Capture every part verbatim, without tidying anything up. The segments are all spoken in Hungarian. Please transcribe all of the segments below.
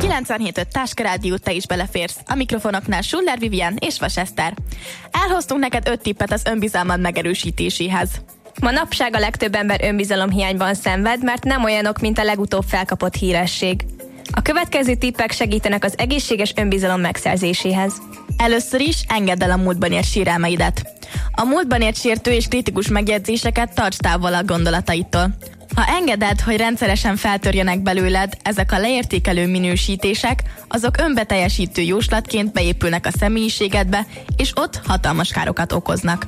kilencvenhét öt Táska Rádió, te is beleférsz. A mikrofonoknál Schuller Vivien és Vas Eszter. Elhoztunk neked öt tippet az önbizalmad megerősítéséhez. Manapság a legtöbb ember önbizalomhiányban szenved, mert nem olyanok, mint a legutóbb felkapott híresség. A következő tippek segítenek az egészséges önbizalom megszerzéséhez. Először is engedd el a múltban ért sérelmeidet. A múltban ért sértő és kritikus megjegyzéseket tarts távol a gondolataitól. Ha engeded, hogy rendszeresen feltörjenek belőled ezek a leértékelő minősítések, azok önbeteljesítő jóslatként beépülnek a személyiségedbe, és ott hatalmas károkat okoznak.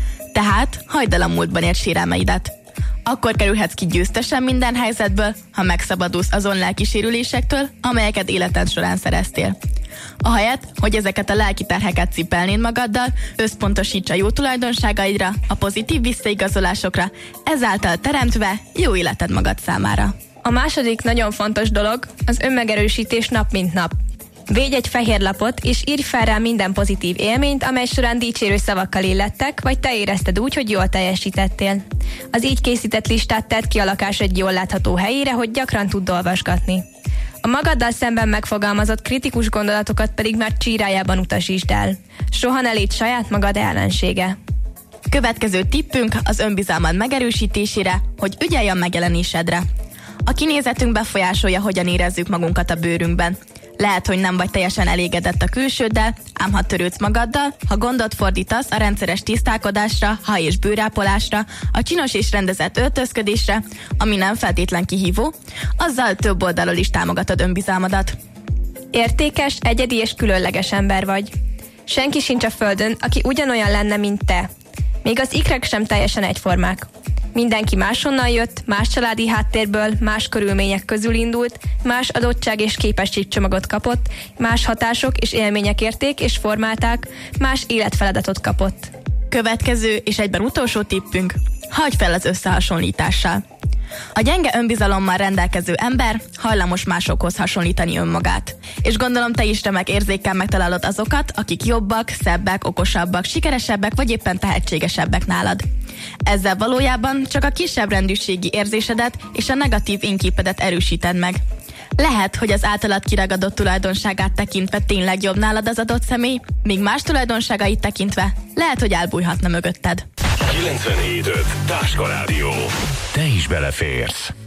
Tehát hagyd el a múltban ért sérelmeidet. Akkor kerülhetsz ki győztesen minden helyzetből, ha megszabadulsz azon lelki sérülésektől, amelyeket életed során szereztél. Ahelyett, hogy ezeket a lelki terheket cipelnéd magaddal, összpontosíts a jó tulajdonságaidra, a pozitív visszaigazolásokra, ezáltal teremtve jó életed magad számára. A második nagyon fontos dolog az önmegerősítés nap mint nap. Védj egy fehér lapot, és írj fel rá minden pozitív élményt, amely során dicsérő szavakkal illettek, vagy te érezted úgy, hogy jól teljesítettél. Az így készített listát tedd ki a lakás egy jól látható helyére, hogy gyakran tudd olvasgatni. A magaddal szemben megfogalmazott kritikus gondolatokat pedig már csírájában utasítsd el. Soha ne légy saját magad ellensége. Következő tippünk az önbizalmad megerősítésére, hogy ügyelj a megjelenésedre. A kinézetünk befolyásolja, hogyan érezzük magunkat a bőrünkben. Lehet, hogy nem vagy teljesen elégedett a külsőddel, ám ha törődsz magaddal, ha gondot fordítasz a rendszeres tisztálkodásra, haj- és bőrápolásra, a csinos és rendezett öltözködésre, ami nem feltétlen kihívó, azzal több oldalról is támogatod önbizalmadat. Értékes, egyedi és különleges ember vagy. Senki sincs a földön, aki ugyanolyan lenne, mint te. Még az ikrek sem teljesen egyformák. Mindenki máshonnan jött, más családi háttérből, más körülmények közül indult, más adottság és képességcsomagot kapott, más hatások és élmények érték és formálták, más életfeladatot kapott. Következő és egyben utolsó tippünk, hagyj fel az összehasonlítással. A gyenge önbizalommal rendelkező ember hajlamos másokhoz hasonlítani önmagát. És gondolom te is remek érzékkel megtalálod azokat, akik jobbak, szebbek, okosabbak, sikeresebbek vagy éppen tehetségesebbek nálad. Ezzel valójában csak a kisebb rendűségi érzésedet és a negatív énképedet erősíted meg. Lehet, hogy az általad kiragadott tulajdonságát tekintve tényleg jobb nálad az adott személy, míg más tulajdonságait tekintve lehet, hogy elbújhatna mögötted. kilencvenhét öt Táska Rádió. Te is beleférsz.